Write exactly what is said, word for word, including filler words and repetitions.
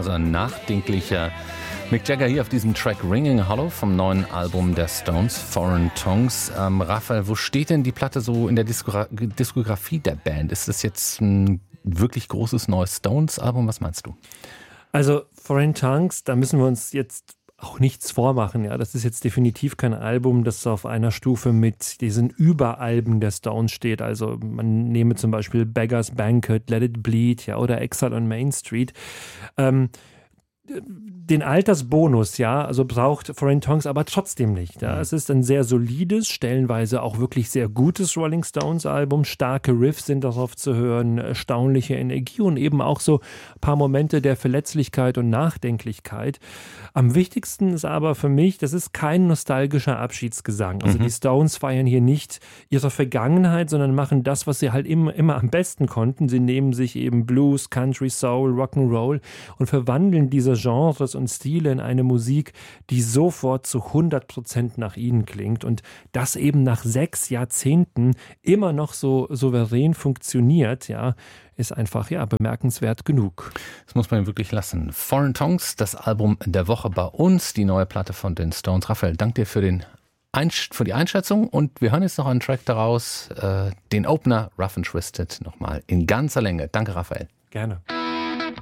Also ein nachdenklicher Mick Jagger hier auf diesem Track Ringing Hollow vom neuen Album der Stones, Foreign Tongues. Ähm, Raphael, wo steht denn die Platte so in der Diskogra- Diskografie der Band? Ist das jetzt ein wirklich großes neues Stones-Album? Was meinst du? Also Foreign Tongues, da müssen wir uns jetzt auch nichts vormachen. Ja, das ist jetzt definitiv kein Album, das auf einer Stufe mit diesen Überalben der Stones steht. Also man nehme zum Beispiel Beggar's Banquet, Let It Bleed, ja, oder Exile on Main Street. Ähm, Den Altersbonus, ja, also braucht Foreign Tongues aber trotzdem nicht. Ja. Es ist ein sehr solides, stellenweise auch wirklich sehr gutes Rolling Stones Album. Starke Riffs sind darauf zu hören, erstaunliche Energie und eben auch so ein paar Momente der Verletzlichkeit und Nachdenklichkeit. Am wichtigsten ist aber für mich, das ist kein nostalgischer Abschiedsgesang. Also mhm. die Stones feiern hier nicht ihre Vergangenheit, sondern machen das, was sie halt immer, immer am besten konnten. Sie nehmen sich eben Blues, Country, Soul, Rock'n'Roll und verwandeln diese Genres und Stile in eine Musik, die sofort zu hundert Prozent nach ihnen klingt und das eben nach sechs Jahrzehnten immer noch so souverän funktioniert, ja, ist einfach, ja, bemerkenswert genug. Das muss man wirklich lassen. Foreign Tongues, das Album der Woche bei uns, die neue Platte von den Stones. Raphael, danke dir für, den Einsch- für die Einschätzung und wir hören jetzt noch einen Track daraus, äh, den Opener Rough and Twisted nochmal in ganzer Länge. Danke, Raphael. Gerne.